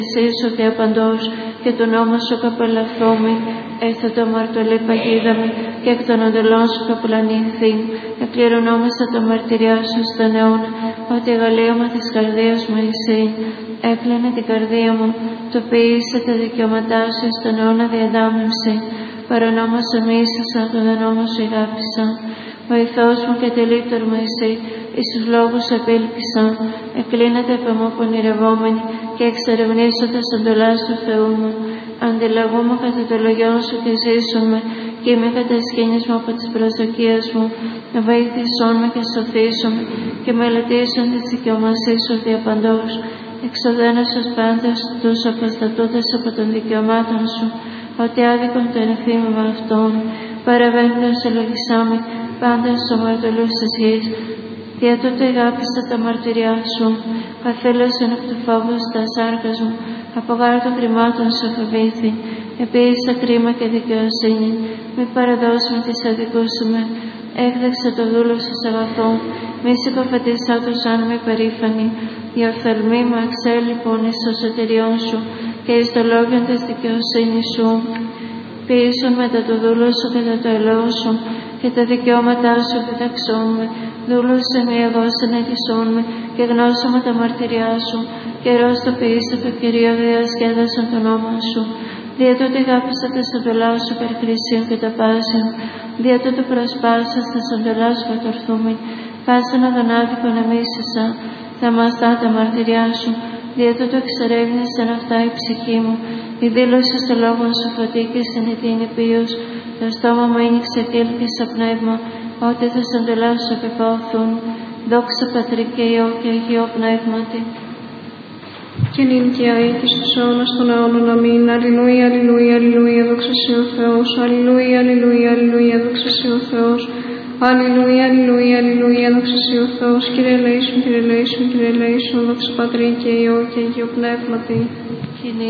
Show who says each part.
Speaker 1: Εσείς ο Θεαπαντός και το όνομα σου καπελαθώμη, έστω το αμαρτωλή παγίδαμε και εκ των αντελών σου καπελανήθη. Εκκληρονόμεσα τα μαρτυριά σου στον αιώνα, ότι εγαλίωμα της καρδίας μου εσύ. Έκλαινε την καρδία μου, το ποιήσε τα δικαιώματά σου στον αιώνα διαδάμευση. Παρανόμασα μίσασα, το δανόμα σου αγάπησα. Βοηθός μου και τελήτωρ μου εσύ, εις τους λόγους επήλπισα. Εκκλίνατε επ' εμού πονηρευόμενοι και εξερευνήσοντας εντολάς του Θεού μου. Αντιλαγούμε κατά το λογιόν σου και ζήσουμε, και είμαι κατασκήνισμα από τις προσδοκίες μου. Βοήθησόν με και σωθήσομαι, και μελετήσον τις δικαιομασίες σου διαπαντός. Εξοδένωσος πάντας τους αποστατούντας από των δικαιωμάτων σου, ότι άδικον το ενθύμημα αυτών. Παραβαίνοντας ελογισάμαι πάντας στους αμαρτωλούς της γης, δια τούτο αγάπησα τα μαρτυριά σου. Καθήλωσον εκ του φόβου στα σάρκας μου, από γάρ των κρυμάτων σου φοβήθη. Επίησα κρίμα και δικαιοσύνη, μη παραδώσουμε τις αδικούσουμε. Έκδεξε το δούλο σας αγαθό, μη συκοφετήσά τους αν με περήφανοι. Η οφθαλμή μου εξέλιπων εις το σωτηριόν σου και εις το λόγιον της δικαιοσύνης σου. Ποιήσουν μετά το δούλο σου και το ελαιό σου και τα δικαιώματά σου επιταξόμαι. Δούλωσε με εγώ συνεχισόμαι και γνώσαμε τα μαρτυριά σου. Καιρός το ποιήσε το Κυρίο διασκέδασον το όνομα σου. Δια τούτο αγάπησα τα σαντολά σου περχρήσεων και τα πάσεων. Δια τούτο προσπάσας τα σαντολά σου κατορθούμεν. Πάσαν αδονάδικον εμίσησα, θαυμαστά τα μαρτυριά σου. Δια τούτο εξερεύνησαν αυτά η ψυχή μου. Η δήλωση στο λόγο σου φωτί και συνηθίνη ποιος. Το στόμα μου άνοιξε και σαν πνεύμα, ότι τα σαντολά σου επιπόθουν. Δόξα Πατρί και Υιό και Αγίο Πνεύματι.
Speaker 2: Και νυν και αεί και στους αιώνας των αιώνων. Αμήν. Αλληλούια, αλληλούια, αλληλούια, δόξα σοι ο Θεός. Αλληλούια, αλληλούια, αλληλούια, δόξα σοι ο Θεός. Αλληλούια, αλληλούια, αλληλούια, δόξα σοι ο Θεός. Κύριε ελέησον, Κύριε ελέησον, Κύριε ελέησον, δόξα Πατρί και Υιό και Αγίο Πνεύματι.